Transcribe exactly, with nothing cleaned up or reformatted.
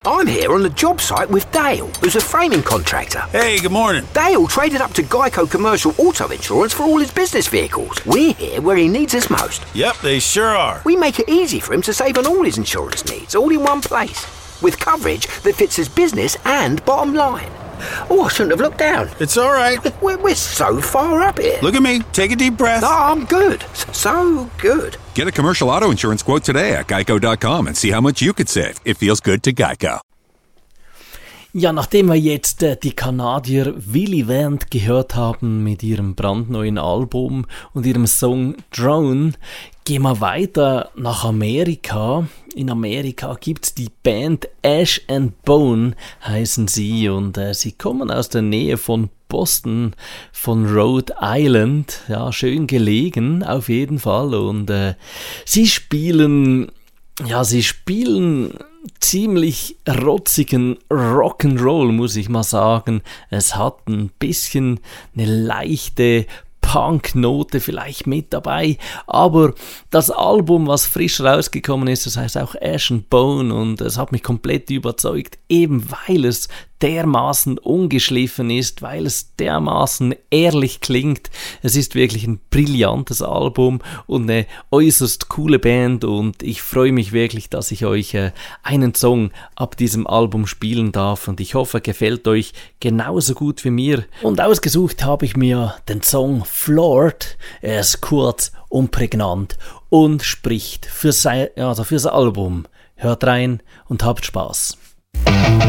I'm here on the job site with Dale, who's a framing contractor. Hey, good morning. Dale traded up to Geico Commercial Auto Insurance for all his business vehicles. We're here where he needs us most. Yep, they sure are. We make it easy for him to save on all his insurance needs, all in one place, with coverage that fits his business and bottom line. Oh, I shouldn't have looked down. It's all right. We're, we're so far up here. Look at me. Take a deep breath. Oh, I'm good. So good. Get a commercial auto insurance quote today at geico dot com and see how much you could save. It feels good to Geico. Ja, nachdem wir jetzt äh, die Kanadier Willy Vent gehört haben mit ihrem brandneuen Album und ihrem Song Drone, gehen wir weiter nach Amerika. In Amerika gibt's die Band Ash and Bone, heißen sie, und äh, sie kommen aus der Nähe von Boston, von Rhode Island, ja, schön gelegen auf jeden Fall, und äh, sie spielen, ja, sie spielen ziemlich rotzigen Rock'n'Roll, muss ich mal sagen. Es hat ein bisschen eine leichte Punk-Note vielleicht mit dabei, aber das Album, was frisch rausgekommen ist, das heißt auch Ash and Bone, und es hat mich komplett überzeugt, eben weil es dermaßen ungeschliffen ist, weil es dermaßen ehrlich klingt. Es ist wirklich ein brillantes Album und eine äußerst coole Band, und ich freue mich wirklich, dass ich euch äh, einen Song ab diesem Album spielen darf, und ich hoffe, er gefällt euch genauso gut wie mir. Und ausgesucht habe ich mir den Song Floored. Er ist kurz und prägnant und spricht für sein, also für das Album. Hört rein und habt Spaß.